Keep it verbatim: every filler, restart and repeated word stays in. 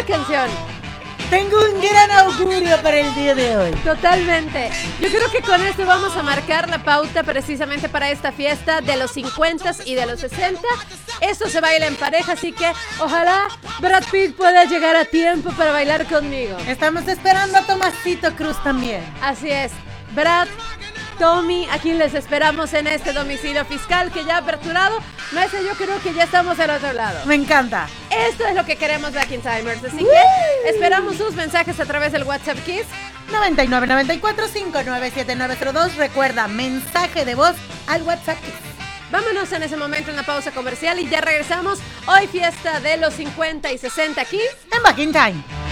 buena canción. Tengo un gran augurio para el día de hoy. Totalmente. Yo creo que con esto vamos a marcar la pauta precisamente para esta fiesta de los cincuenta y de los sesenta. Esto se baila en pareja, así que ojalá Brad Pitt pueda llegar a tiempo para bailar conmigo. Estamos esperando a Tomasito Cruz también. Así es. Brad, Tommy, aquí les esperamos en este domicilio fiscal que ya ha aperturado. Maestra, yo creo que ya estamos al otro lado. Me encanta. Esto es lo que queremos Back in Timers, así que esperamos sus mensajes a través del WhatsApp Kiss. noventa y nueve noventa y cuatro cincuenta y nueve setenta y nueve cero dos. Recuerda, mensaje de voz al WhatsApp Kiss. Vámonos en ese momento en la pausa comercial y ya regresamos. Hoy fiesta de los cincuenta y sesenta aquí en Back in Time.